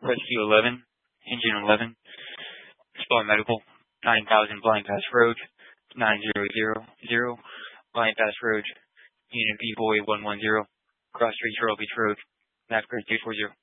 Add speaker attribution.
Speaker 1: Rescue 11, Engine 11, Spawn Medical, 9000 Blind Pass Road, 9000, Blind Pass Road, Unit B Boy 110, Cross Street, Turtle Beach Road, NAVCRA 240.